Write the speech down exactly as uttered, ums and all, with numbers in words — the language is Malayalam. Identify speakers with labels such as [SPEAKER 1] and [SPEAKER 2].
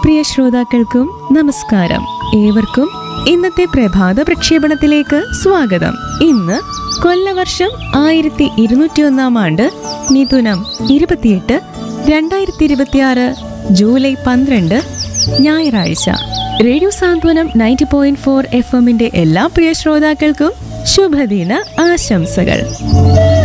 [SPEAKER 1] പ്രിയ ശ്രോതാക്കൾക്കും നമസ്കാരം. ഏവർക്കും ഇന്നത്തെ പ്രഭാത പ്രക്ഷേപണത്തിലേക്ക് സ്വാഗതം. ഇന്ന് കൊല്ലവർഷം ആയിരത്തി ഇരുന്നൂറ്റി ഒന്നാം ആണ്ട് മിഥുനം ഇരുപത്തിയെട്ട് രണ്ടായിരത്തി ഇരുപത്തിയാറ് ജൂലൈ പന്ത്രണ്ട് ഞായറാഴ്ച. റേഡിയോ സാന്ത്വനം നയൻറ്റി പോയിന്റ് ഫോർ എഫ് എമ്മിന്റെ എല്ലാ പ്രിയ ശ്രോതാക്കൾക്കും ശുഭദിന ആശംസകൾ.